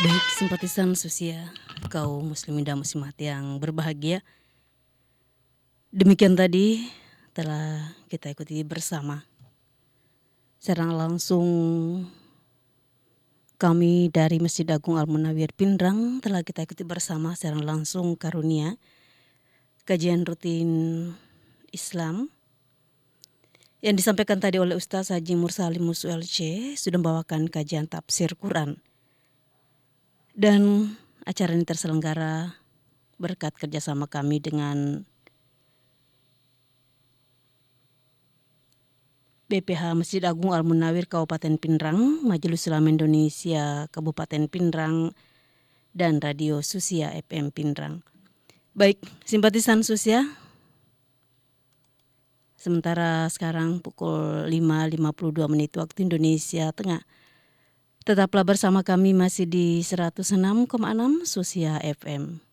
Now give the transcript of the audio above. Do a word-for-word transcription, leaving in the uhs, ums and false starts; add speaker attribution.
Speaker 1: Baik, simpatisan Susia, kaum muslimin dan muslimat yang berbahagia. Demikian tadi telah kita ikuti bersama secara langsung kami dari Masjid Agung Al-Munawwir Pindrang telah kita ikuti bersama secara langsung karunia kajian rutin Islam yang disampaikan tadi oleh Ustaz Haji Mursalim Musu L C sudah membawakan kajian tafsir Quran. Dan acara ini terselenggara berkat kerjasama kami dengan B P H Masjid Agung Al-Munawwir Kabupaten Pindrang, Majelis Ulama Indonesia Kabupaten Pindrang, dan Radio Susia F M Pindrang. Baik, simpatisan Susia, sementara sekarang pukul lima lima puluh dua menit waktu Indonesia Tengah. Tetaplah bersama kami masih di seratus enam koma enam Susia F M.